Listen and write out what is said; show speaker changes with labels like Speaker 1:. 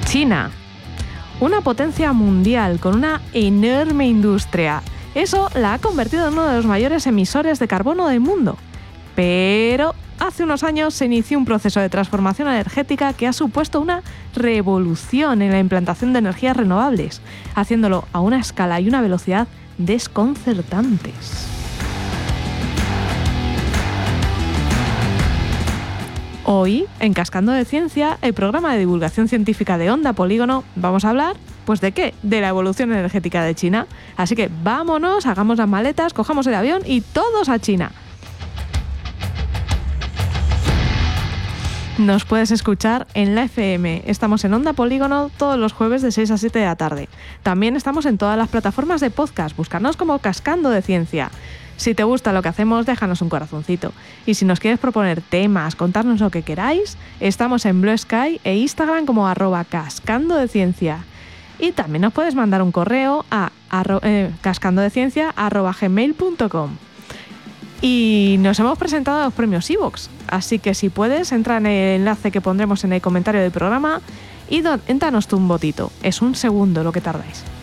Speaker 1: China, una potencia mundial con una enorme industria. Eso la ha convertido en uno de los mayores emisores de carbono del mundo. Pero hace unos años se inició un proceso de transformación energética que ha supuesto una revolución en la implantación de energías renovables, haciéndolo a una escala y una velocidad desconcertantes. Hoy, en Cascando de Ciencia, el programa de divulgación científica de Onda Polígono, vamos a hablar, ¿pues de qué? De la evolución energética de China. Así que vámonos, hagamos las maletas, cojamos el avión y todos a China. Nos puedes escuchar en la FM. Estamos en Onda Polígono todos los jueves de 6 a 7 de la tarde. También estamos en todas las plataformas de podcast. Búscanos como Cascando de Ciencia. Si te gusta lo que hacemos, déjanos un corazoncito. Y si nos quieres proponer temas, contarnos lo que queráis, estamos en Blue Sky e Instagram como @cascandodeciencia. Y también nos puedes mandar un correo a cascandodeciencia@gmail.com. Y nos hemos presentado a los premios iVoox, así que si puedes, entra en el enlace que pondremos en el comentario del programa y danos tú un votito. Es un segundo lo que tardáis.